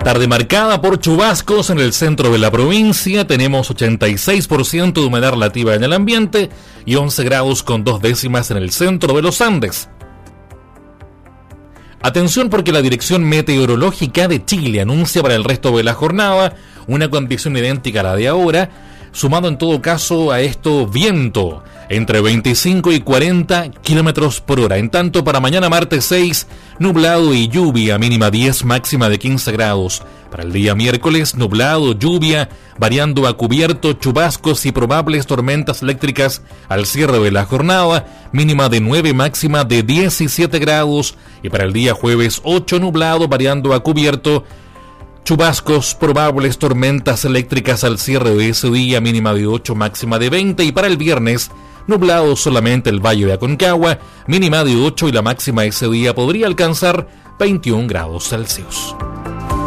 tarde marcada por chubascos en el centro de la provincia. Tenemos 86% de humedad relativa en el ambiente y 11 grados con 2 décimas en el centro de los Andes. Atención, porque la Dirección Meteorológica de Chile anuncia para el resto de la jornada una condición idéntica a la de ahora, sumado en todo caso a esto viento entre 25 y 40 kilómetros por hora. En tanto, para mañana martes 6, nublado y lluvia, mínima 10, máxima de 15 grados. Para el día miércoles, nublado, lluvia, variando a cubierto, chubascos y probables tormentas eléctricas al cierre de la jornada, mínima de 9, máxima de 17 grados. Y para el día jueves 8, nublado, variando a cubierto, chubascos, probables tormentas eléctricas al cierre de ese día, mínima de 8, máxima de 20. Y para el viernes, nublado solamente el Valle de Aconcagua, mínima de 8 y la máxima ese día podría alcanzar 21 grados Celsius.